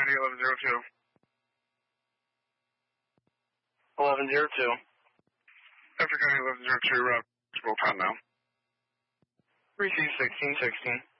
County 1102. 1102. Bedford County 1102, route roll time now. Receive 1616.